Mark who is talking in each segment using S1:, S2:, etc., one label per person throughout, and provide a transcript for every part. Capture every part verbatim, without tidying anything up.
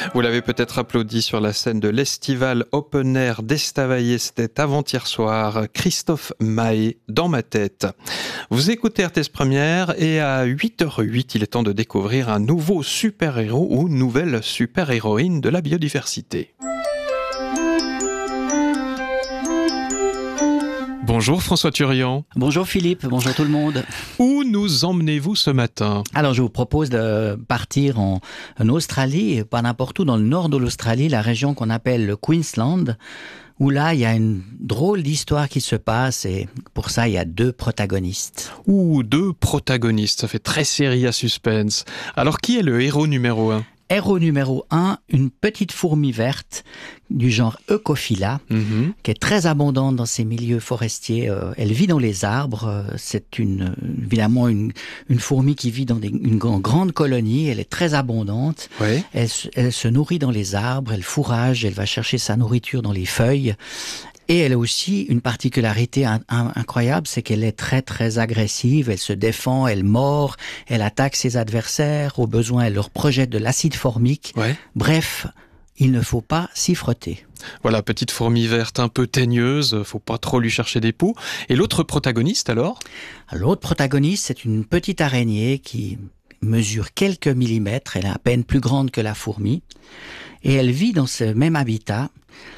S1: Vous l'avez peut-être applaudi sur la scène de l'Estival Open Air d'Estavayer, c'était avant-hier soir, Christophe Mahé, Dans ma tête. Vous écoutez R T S Première et à huit heures huit, il est temps de découvrir un nouveau super-héros ou nouvelle super-héroïne de la biodiversité. Bonjour François Turian.
S2: Bonjour Philippe, bonjour tout le monde.
S1: Où nous emmenez-vous ce matin ?
S2: Alors je vous propose de partir en, en Australie, pas n'importe où, dans le nord de l'Australie, la région qu'on appelle le Queensland, où là il y a une drôle d'histoire qui se passe et pour ça il y a deux protagonistes.
S1: Ouh, deux protagonistes, ça fait très série à suspense. Alors qui est le héros numéro un ?
S2: Héros numéro un, une petite fourmi verte du genre Eucophila, mmh. qui est très abondante dans ces milieux forestiers. Euh, elle vit dans les arbres. C'est une, évidemment une, une fourmi qui vit dans des, une grande colonie. Elle est très abondante.
S1: Oui.
S2: Elle, elle se nourrit dans les arbres, elle fourrage, elle va chercher sa nourriture dans les feuilles. Et elle a aussi une particularité in- in- incroyable, c'est qu'elle est très très agressive, elle se défend, elle mord, elle attaque ses adversaires, au besoin elle leur projette de l'acide formique.
S1: Ouais.
S2: Bref, il ne faut pas s'y frotter.
S1: Voilà, petite fourmi verte un peu teigneuse, faut pas trop lui chercher des poux. Et l'autre protagoniste alors ?
S2: L'autre protagoniste, c'est une petite araignée qui mesure quelques millimètres, elle est à peine plus grande que la fourmi, et elle vit dans ce même habitat,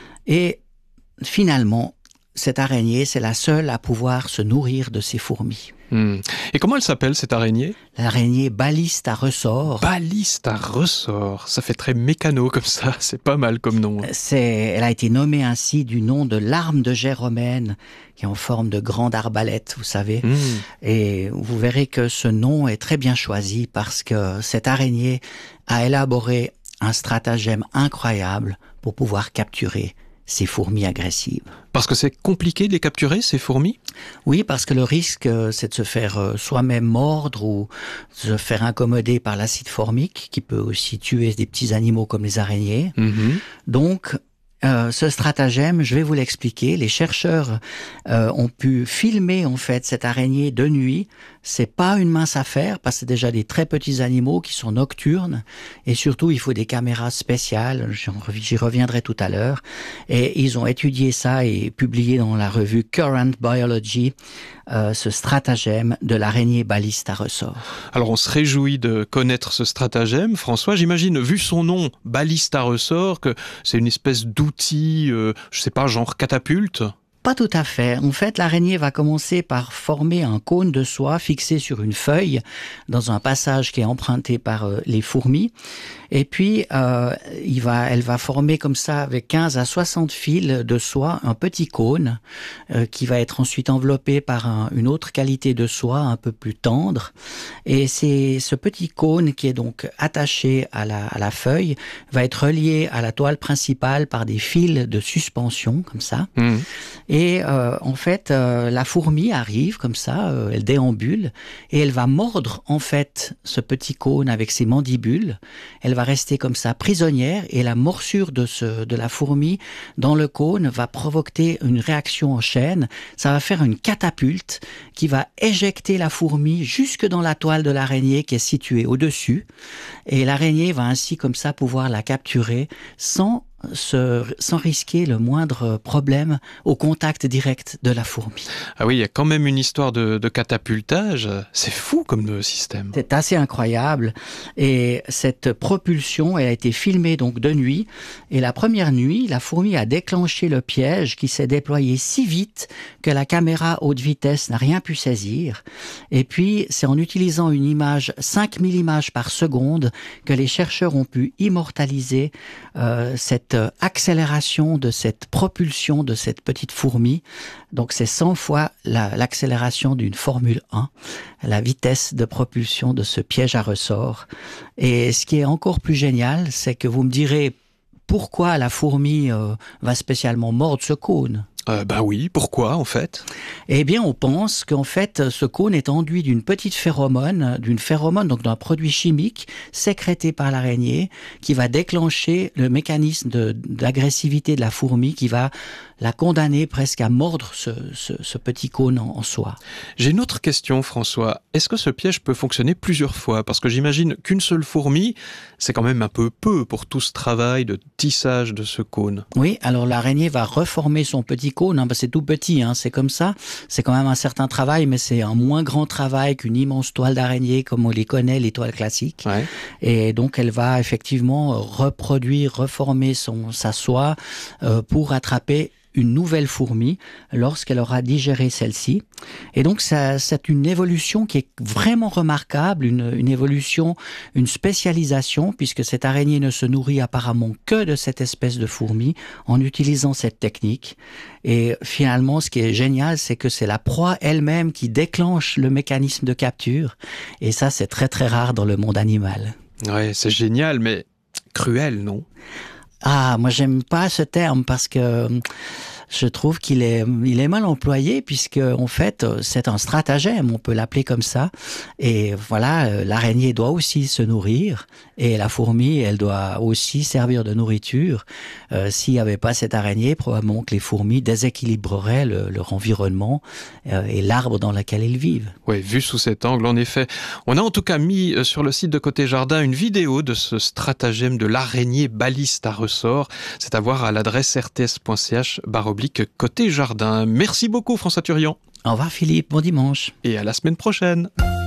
S2: et finalement, cette araignée, c'est la seule à pouvoir se nourrir de ces fourmis.
S1: Hmm. Et comment elle s'appelle, cette araignée ?
S2: L'araignée baliste à ressort.
S1: Baliste à ressort, ça fait très mécano comme ça, c'est pas mal comme nom.
S2: C'est, elle a été nommée ainsi du nom de l'arme de jet romaine, qui est en forme de grande arbalète, vous savez.
S1: Hmm.
S2: Et vous verrez que ce nom est très bien choisi parce que cette araignée a élaboré un stratagème incroyable pour pouvoir capturer ces fourmis agressives.
S1: Parce que c'est compliqué de les capturer, ces fourmis ?
S2: Oui, parce que le risque, c'est de se faire soi-même mordre ou de se faire incommoder par l'acide formique, qui peut aussi tuer des petits animaux comme les araignées.
S1: Mm-hmm.
S2: Donc, euh, ce stratagème, je vais vous l'expliquer. Les chercheurs euh, ont pu filmer en fait cette araignée de nuit. C'est pas une mince affaire parce que c'est déjà des très petits animaux qui sont nocturnes et surtout il faut des caméras spéciales. J'y reviendrai tout à l'heure. Et ils ont étudié ça et publié dans la revue Current Biology euh, ce stratagème de l'araignée baliste à ressort.
S1: Alors on se réjouit de connaître ce stratagème. François, j'imagine, vu son nom, baliste à ressort, que c'est une espèce d'outil, euh, je sais pas, genre catapulte ?
S2: Pas tout à fait. En fait, l'araignée va commencer par former un cône de soie fixé sur une feuille dans un passage qui est emprunté par euh, les fourmis. Et puis, euh, il va, elle va former comme ça, avec quinze à soixante fils de soie, un petit cône euh, qui va être ensuite enveloppé par un, une autre qualité de soie un peu plus tendre. Et c'est ce petit cône qui est donc attaché à la, à la feuille, va être relié à la toile principale par des fils de suspension, comme ça. Mmh. Et euh, en fait, euh, la fourmi arrive comme ça, euh, elle déambule, et elle va mordre en fait ce petit cône avec ses mandibules. Elle va rester comme ça prisonnière, et la morsure de, ce, de la fourmi dans le cône va provoquer une réaction en chaîne. Ça va faire une catapulte qui va éjecter la fourmi jusque dans la toile de l'araignée qui est située au-dessus. Et l'araignée va ainsi comme ça pouvoir la capturer sans Se, sans risquer le moindre problème au contact direct de la fourmi.
S1: Ah oui, il y a quand même une histoire de, de catapultage. C'est fou comme système.
S2: C'est assez incroyable. Et cette propulsion, elle a été filmée donc de nuit. Et la première nuit, la fourmi a déclenché le piège qui s'est déployé si vite que la caméra haute vitesse n'a rien pu saisir. Et puis, c'est en utilisant une image, cinq mille images par seconde, que les chercheurs ont pu immortaliser euh, cette accélération de cette propulsion de cette petite fourmi. Donc c'est cent fois la, l'accélération d'une Formule un, la vitesse de propulsion de ce piège à ressort. Et ce qui est encore plus génial, c'est que vous me direz pourquoi la fourmi euh, va spécialement mordre ce cône.
S1: Euh, bah oui, pourquoi en fait?
S2: Eh bien, on pense qu'en fait, ce cône est enduit d'une petite phéromone, d'une phéromone, donc d'un produit chimique sécrété par l'araignée, qui va déclencher le mécanisme de, d'agressivité de la fourmi, qui va la condamner presque à mordre ce, ce, ce petit cône en, en soie.
S1: J'ai une autre question, François. Est-ce que ce piège peut fonctionner plusieurs fois? Parce que j'imagine qu'une seule fourmi, c'est quand même un peu peu pour tout ce travail de tissage de ce cône.
S2: Oui, alors l'araignée va reformer son petit cône, hein, c'est tout petit, hein, c'est comme ça. C'est quand même un certain travail, mais c'est un moins grand travail qu'une immense toile d'araignée comme on les connaît, les toiles classiques.
S1: Ouais.
S2: Et donc elle va effectivement reproduire, reformer son, sa soie euh, pour attraper une nouvelle fourmi lorsqu'elle aura digéré celle-ci. Et donc ça, c'est une évolution qui est vraiment remarquable, une, une évolution, une spécialisation, puisque cette araignée ne se nourrit apparemment que de cette espèce de fourmi en utilisant cette technique. Et finalement, ce qui est génial, c'est que c'est la proie elle-même qui déclenche le mécanisme de capture. Et ça, c'est très très rare dans le monde animal.
S1: Ouais, c'est génial, mais cruel, non?
S2: Ah, moi j'aime pas ce terme parce que je trouve qu'il est, il est mal employé puisque en fait c'est un stratagème, on peut l'appeler comme ça. Et voilà, l'araignée doit aussi se nourrir et la fourmi, elle doit aussi servir de nourriture. Euh, s'il n'y avait pas cette araignée, probablement que les fourmis déséquilibreraient le, leur environnement euh, et l'arbre dans lequel elles vivent.
S1: Oui, vu sous cet angle, en effet. On a en tout cas mis sur le site de Côté Jardin une vidéo de ce stratagème de l'araignée baliste à ressort. C'est à voir à l'adresse r t s point c h barre oblique Côté Jardin. Merci beaucoup François Turian.
S2: Au revoir Philippe, bon dimanche.
S1: Et à la semaine prochaine.